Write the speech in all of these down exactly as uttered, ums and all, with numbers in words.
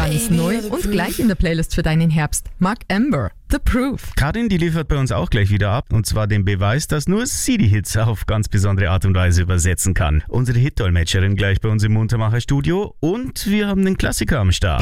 Ganz neu und gleich in der Playlist für deinen Herbst. Mark Amber, The Proof. Karin, die liefert bei uns auch gleich wieder ab. Und zwar den Beweis, dass nur sie die Hits auf ganz besondere Art und Weise übersetzen kann. Unsere Hit-Dolmetscherin gleich bei uns im Muntermacher-Studio. Und wir haben den Klassiker am Start.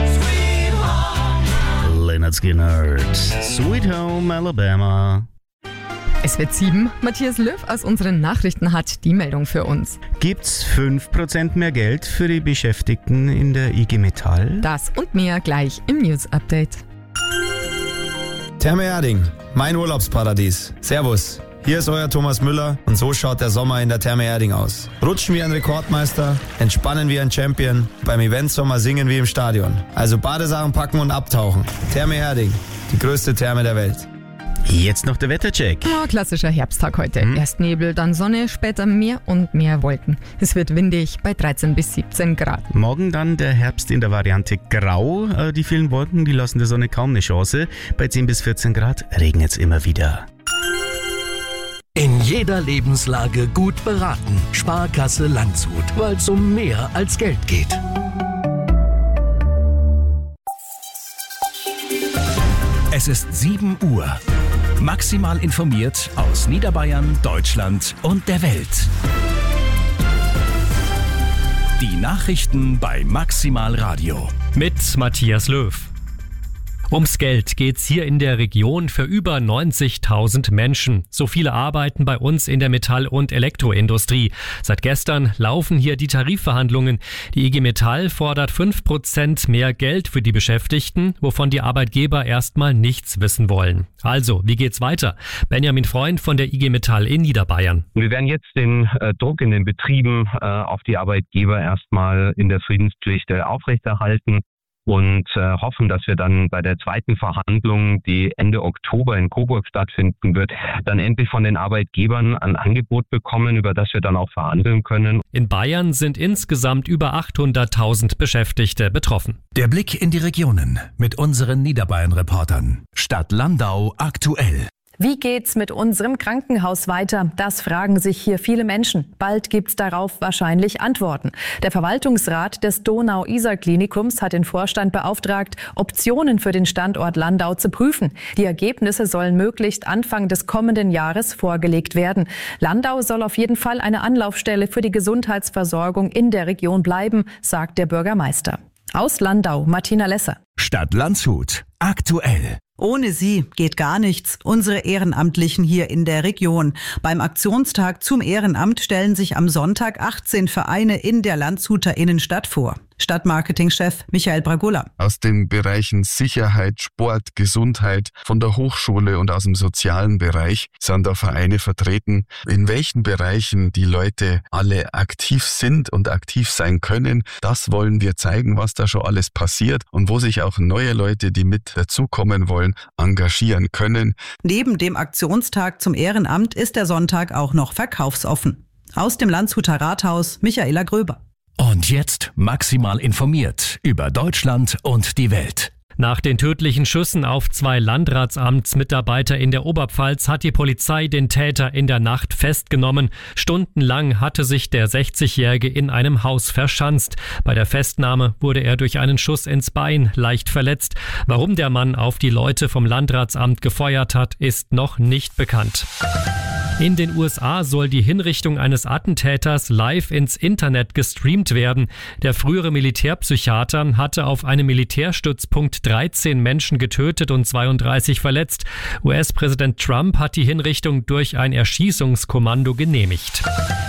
Lynyrd Skynyrd, Sweet Home Alabama. Es wird sieben. Matthias Löw aus unseren Nachrichten hat die Meldung für uns. Gibt's fünf Prozent mehr Geld für die Beschäftigten in der I G Metall? Das und mehr gleich im News-Update. Therme Erding, mein Urlaubsparadies. Servus, hier ist euer Thomas Müller und so schaut der Sommer in der Therme Erding aus. Rutschen wie ein Rekordmeister, entspannen wie ein Champion, beim Eventsommer singen wie im Stadion. Also Badesachen packen und abtauchen. Therme Erding, die größte Therme der Welt. Jetzt noch der Wettercheck. Ja, klassischer Herbsttag heute. Hm. Erst Nebel, dann Sonne, später mehr und mehr Wolken. Es wird windig bei dreizehn bis siebzehn Grad. Morgen dann der Herbst in der Variante Grau. Die vielen Wolken, die lassen der Sonne kaum eine Chance. Bei zehn bis vierzehn Grad regnet es immer wieder. In jeder Lebenslage gut beraten. Sparkasse Landshut, weil es um mehr als Geld geht. Es ist sieben Uhr. Maximal informiert aus Niederbayern, Deutschland und der Welt. Die Nachrichten bei Maximal Radio. Mit Matthias Löw. Ums Geld geht's hier in der Region für über neunzigtausend Menschen. So viele arbeiten bei uns in der Metall- und Elektroindustrie. Seit gestern laufen hier die Tarifverhandlungen. Die I G Metall fordert fünf Prozent mehr Geld für die Beschäftigten, wovon die Arbeitgeber erstmal nichts wissen wollen. Also, wie geht's weiter? Benjamin Freund von der I G Metall in Niederbayern. Wir werden jetzt den äh, Druck in den Betrieben äh, auf die Arbeitgeber erstmal in der Friedenspflicht äh, aufrechterhalten. Und äh, hoffen, dass wir dann bei der zweiten Verhandlung, die Ende Oktober in Coburg stattfinden wird, dann endlich von den Arbeitgebern ein Angebot bekommen, über das wir dann auch verhandeln können. In Bayern sind insgesamt über achthunderttausend Beschäftigte betroffen. Der Blick in die Regionen mit unseren Niederbayern-Reportern. Stadt Landau aktuell. Wie geht's mit unserem Krankenhaus weiter? Das fragen sich hier viele Menschen. Bald gibt's darauf wahrscheinlich Antworten. Der Verwaltungsrat des Donau-Isar-Klinikums hat den Vorstand beauftragt, Optionen für den Standort Landau zu prüfen. Die Ergebnisse sollen möglichst Anfang des kommenden Jahres vorgelegt werden. Landau soll auf jeden Fall eine Anlaufstelle für die Gesundheitsversorgung in der Region bleiben, sagt der Bürgermeister. Aus Landau, Martina Lesser. Stadt Landshut aktuell. Ohne sie geht gar nichts. Unsere Ehrenamtlichen hier in der Region. Beim Aktionstag zum Ehrenamt stellen sich am Sonntag achtzehn Vereine in der Landshuter Innenstadt vor. Stadtmarketingchef Michael Bragula. Aus den Bereichen Sicherheit, Sport, Gesundheit, von der Hochschule und aus dem sozialen Bereich sind da Vereine vertreten. In welchen Bereichen die Leute alle aktiv sind und aktiv sein können, das wollen wir zeigen, was da schon alles passiert und wo sich auch neue Leute, die mit dazukommen wollen, engagieren können. Neben dem Aktionstag zum Ehrenamt ist der Sonntag auch noch verkaufsoffen. Aus dem Landshuter Rathaus Michaela Gröber. Und jetzt maximal informiert über Deutschland und die Welt. Nach den tödlichen Schüssen auf zwei Landratsamtsmitarbeiter in der Oberpfalz hat die Polizei den Täter in der Nacht festgenommen. Stundenlang hatte sich der sechzigjährige in einem Haus verschanzt. Bei der Festnahme wurde er durch einen Schuss ins Bein leicht verletzt. Warum der Mann auf die Leute vom Landratsamt gefeuert hat, ist noch nicht bekannt. In den U S A soll die Hinrichtung eines Attentäters live ins Internet gestreamt werden. Der frühere Militärpsychiater hatte auf einem Militärstützpunkt dreizehn Menschen getötet und zweiunddreißig verletzt. U S-Präsident Trump hat die Hinrichtung durch ein Erschießungskommando genehmigt.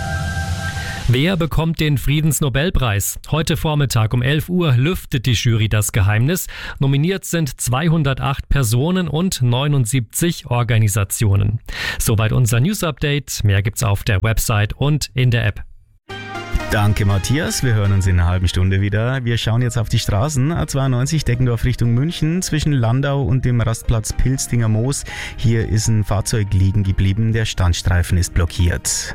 Wer bekommt den Friedensnobelpreis? Heute Vormittag um elf Uhr lüftet die Jury das Geheimnis. Nominiert sind zweihundertacht Personen und neunundsiebzig Organisationen. Soweit unser News-Update. Mehr gibt's auf der Website und in der App. Danke Matthias, wir hören uns in einer halben Stunde wieder. Wir schauen jetzt auf die Straßen. A zweiundneunzig Deggendorf Richtung München zwischen Landau und dem Rastplatz Pilstinger Moos. Hier ist ein Fahrzeug liegen geblieben, der Standstreifen ist blockiert.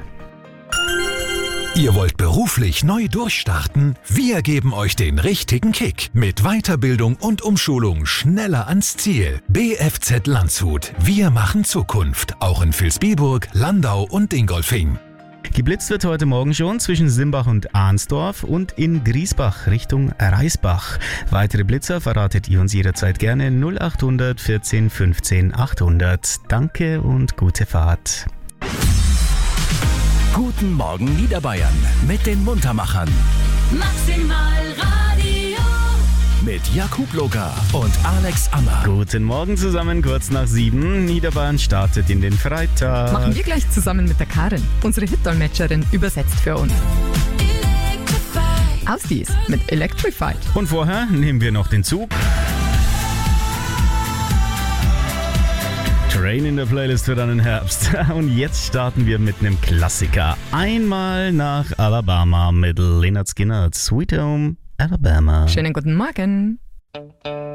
Ihr wollt beruflich neu durchstarten? Wir geben euch den richtigen Kick. Mit Weiterbildung und Umschulung schneller ans Ziel. B F Z Landshut. Wir machen Zukunft. Auch in Vilsbiburg, Landau und Dingolfing. Geblitzt wird heute Morgen schon zwischen Simbach und Arnsdorf und in Griesbach Richtung Reisbach. Weitere Blitzer verratet ihr uns jederzeit gerne null acht hundert vierzehn fünfzehn achthundert. Danke und gute Fahrt. Guten Morgen Niederbayern mit den Muntermachern. Maximal Radio. Mit Jakub Loga und Alex Ammer. Guten Morgen zusammen, kurz nach sieben. Niederbayern startet in den Freitag. Machen wir gleich zusammen mit der Karin. Unsere Hitdolmetscherin übersetzt für uns. Aus dies mit Electrified. Und vorher nehmen wir noch den Zug. Train in der Playlist für deinen Herbst. Und jetzt starten wir mit einem Klassiker. Einmal nach Alabama mit Lynyrd Skynyrd. Sweet Home Alabama. Schönen guten Morgen.